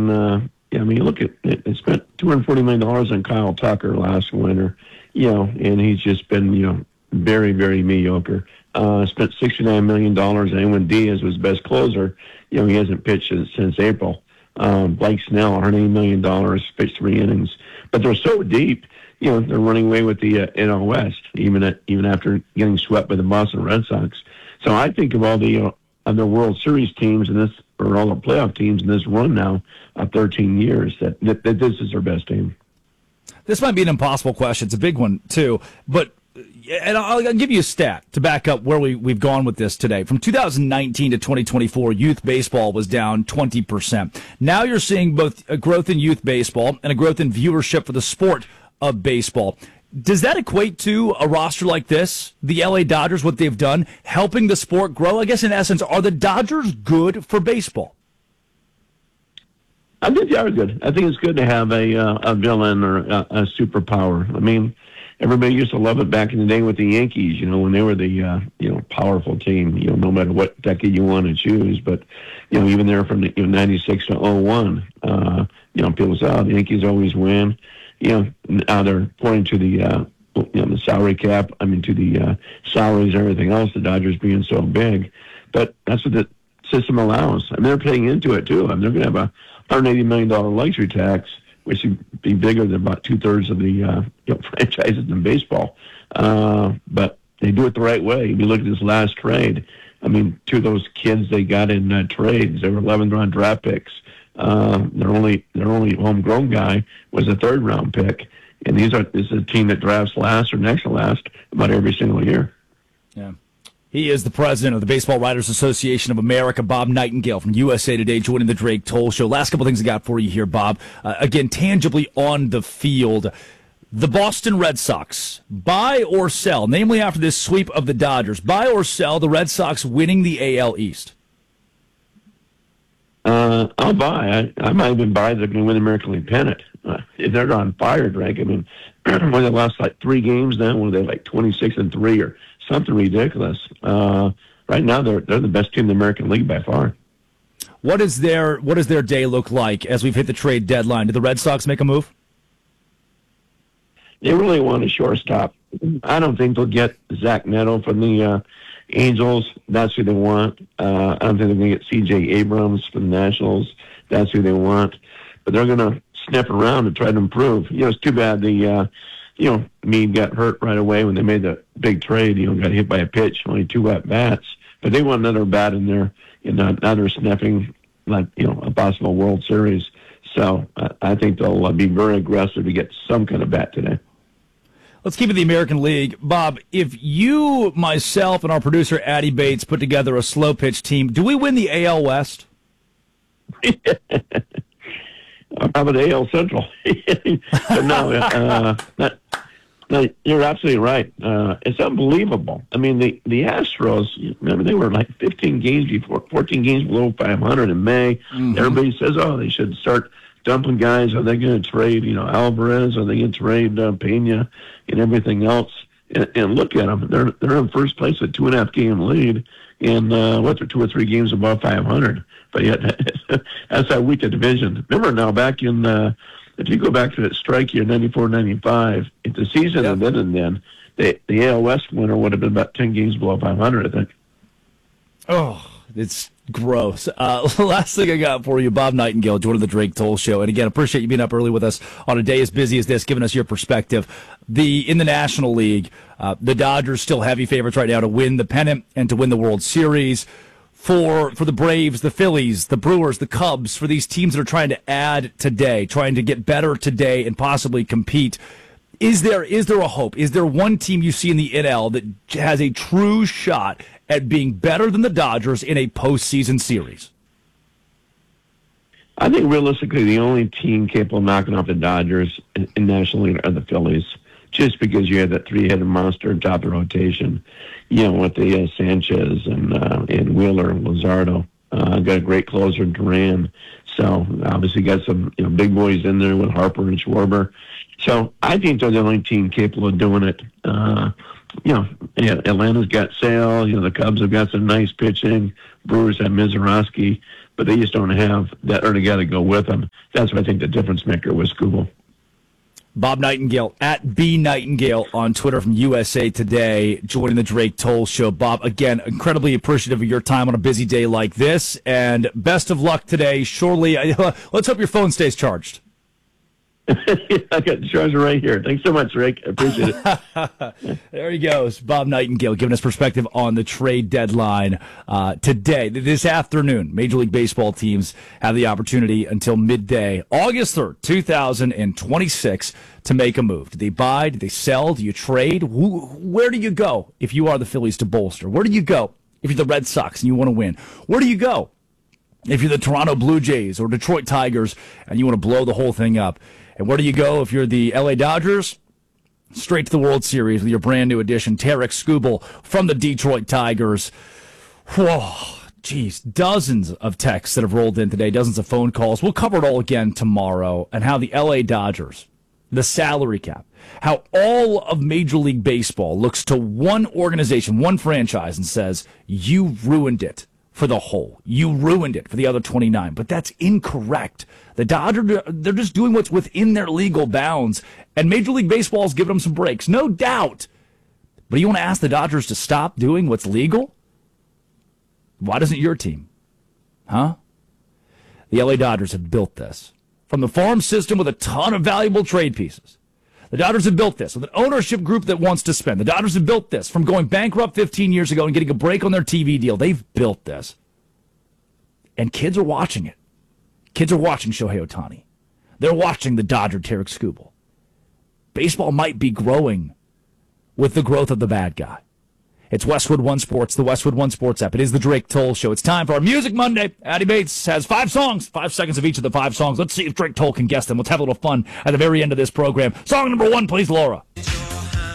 yeah, I mean, look at it. They spent $240 million on Kyle Tucker last winter, and he's just been, very, very mediocre. Spent $69 million on Edwin Diaz, was best closer. He hasn't pitched since April. Blake Snell, $180 million, pitched 3 innings. But they're so deep, they're running away with the NL West, even after getting swept by the Boston Red Sox. So I think of all the other World Series teams or all the playoff teams in this run now of 13 years, that this is their best team. This might be an impossible question. It's a big one, too. And I'll give you a stat to back up where we've gone with this today. From 2019 to 2024, youth baseball was down 20%. Now you're seeing both a growth in youth baseball and a growth in viewership for the sport of baseball. Does that equate to a roster like this, the LA Dodgers, what they've done, helping the sport grow? I guess in essence, are the Dodgers good for baseball? I think they are good. I think it's good to have a villain or a superpower. I mean, everybody used to love it back in the day with the Yankees, when they were the, powerful team, no matter what decade you want to choose. But, even there from the 96 to 01, people say, the Yankees always win. Now they're pointing to the salary cap, to the salaries and everything else, the Dodgers being so big. But that's what the system allows. They're paying into it, too. They're going to have a $180 million luxury tax, which would be bigger than about 2/3 of the franchises in baseball. But they do it the right way. If you look at this last trade, two of those kids they got in trades, they were 11th round draft picks. Their only homegrown guy was a 3rd round pick, and this is a team that drafts last or next to last about every single year. Yeah. He is the president of the Baseball Writers Association of America, Bob Nightingale from USA Today, joining the Drake Toll Show. Last couple things I got for you here, Bob. Again, tangibly on the field, the Boston Red Sox, buy or sell, namely after this sweep of the Dodgers, buy or sell the Red Sox winning the AL East? I'll buy. I might even buy they're going to win the American League pennant. They're on fire, Drake. when they lost 3 games now, when they 26-3 or something ridiculous. Right now, they're the best team in the American League by far. What does their day look like as we've hit the trade deadline? Do the Red Sox make a move? They really want a shortstop. I don't think they'll get Zach Neto from the Angels. That's who they want. I don't think they're going to get C.J. Abrams from the Nationals. That's who they want. But they're going to sniff around and try to improve. It's too bad Meade got hurt right away when they made the big trade. Got hit by a pitch, only 2 at-bats. But they want another bat in there, now they're sniffing a possible World Series. So I think they'll be very aggressive to get some kind of bat today. Let's keep it the American League. Bob, if you, myself, and our producer, Addie Bates, put together a slow pitch team, do we win the AL West? How about AL Central? But no, you're absolutely right. It's unbelievable. The Astros, remember, they were 15 games before, 14 games below 500 in May. Mm-hmm. Everybody says, they should start dumping guys. Are they going to trade, Alvarez? Are they going to trade Pena and everything else? And look at them. They're in first place with 2.5 game lead, and they're 2 or 3 games above 500. But yet, that's how weak the division. Remember now, back in if you go back to that strike year, 94-95, if the season had ended then, the AL West winner would have been about 10 games below 500, I think. Oh, it's gross. Last thing I got for you, Bob Nightingale, joining the Drake Toll Show. And again, appreciate you being up early with us on a day as busy as this, giving us your perspective. In the National League, the Dodgers still heavy favorites right now to win the pennant and to win the World Series. For the Braves, the Phillies, the Brewers, the Cubs, for these teams that are trying to add today, trying to get better today and possibly compete, is there a hope? Is there one team you see in the NL that has a true shot at being better than the Dodgers in a postseason series? I think realistically the only team capable of knocking off the Dodgers in National League are the Phillies, just because you have that 3-headed monster top of the rotation, with the Sanchez and Wheeler and Luzardo. Got a great closer, Duran. So obviously got some big boys in there with Harper and Schwarber. So I think they're the only team capable of doing it. Atlanta's got Sale. The Cubs have got some nice pitching. Brewers have Mizorowski. but they just don't have that other guy to go with them. That's what I think the difference maker was Skubal. Bob Nightingale at B Nightingale on Twitter from USA Today, joining the Drake Toll Show. Bob, again, incredibly appreciative of your time on a busy day like this, and best of luck today. Surely, let's hope your phone stays charged. I got the charger right here. Thanks so much, Rick. I appreciate it. There he goes. Bob Nightingale giving us perspective on the trade deadline today. This afternoon, Major League Baseball teams have the opportunity until midday, August 3rd, 2026, to make a move. Do they buy? Do they sell? Do you trade? Where do you go if you are the Phillies to bolster? Where do you go if you're the Red Sox and you want to win? Where do you go if you're the Toronto Blue Jays or Detroit Tigers and you want to blow the whole thing up? And where do you go if you're the LA Dodgers? Straight to the World Series with your brand new addition, Tarik Skubal from the Detroit Tigers. Whoa, geez, dozens of texts that have rolled in today, dozens of phone calls. We'll cover it all again tomorrow, and how the LA Dodgers, the salary cap, how all of Major League Baseball looks to one organization, one franchise, and says, you ruined it for the whole. You ruined it for the other 29. But that's incorrect. The Dodgers, they're just doing what's within their legal bounds, and Major League Baseball's giving them some breaks, no doubt. But you want to ask the Dodgers to stop doing what's legal? Why doesn't your team? Huh? The LA Dodgers have built this from the farm system with a ton of valuable trade pieces. The Dodgers have built this with an ownership group that wants to spend. The Dodgers have built this from going bankrupt 15 years ago and getting a break on their TV deal. They've built this. And kids are watching it. Kids are watching Shohei Ohtani. They're watching the Dodger Tarik Skubal. Baseball might be growing with the growth of the bad guy. It's Westwood One Sports, the Westwood One Sports app. It is the Drake Toll Show. It's time for our Music Monday. Addie Bates has 5 songs, 5 seconds of each of the 5 songs. Let's see if Drake Toll can guess them. Let's have a little fun at the very end of this program. Song number 1, please, Laura.